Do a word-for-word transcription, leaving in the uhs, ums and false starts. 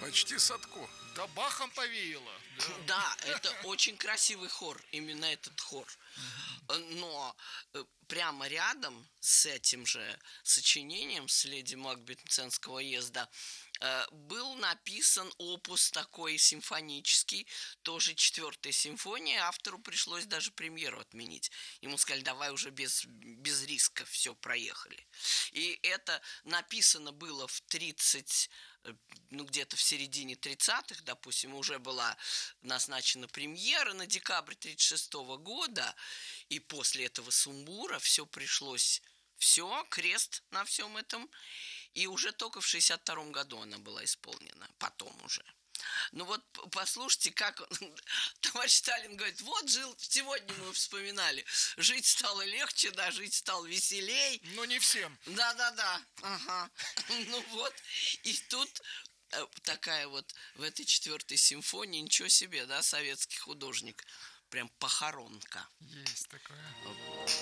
Почти Садко. Да Бахом повеяло. Да. Да, это очень красивый хор, именно этот хор. Но э, прямо рядом с этим же сочинением, с «Леди Макбет» Мценского уезда, э, был написан опус такой симфонический, тоже четвертая симфония. Автору пришлось даже премьеру отменить. Ему сказали, давай уже без, без риска, все, проехали. И это написано было в тридцать, ну где-то в середине тридцатых, допустим, уже была назначена премьера на декабрь тридцать шестого года, и после этого сумбура все пришлось, все, крест на всем этом, и уже только в шестьдесят втором году она была исполнена, потом уже. Ну вот послушайте, как он, товарищ Сталин говорит, вот жил, сегодня мы вспоминали, жить стало легче, да, жить стало веселей. Но не всем. Да-да-да, ага. Ну вот, и тут такая вот в этой четвертой симфонии, ничего себе, да, советский художник, прям похоронка. Есть такое.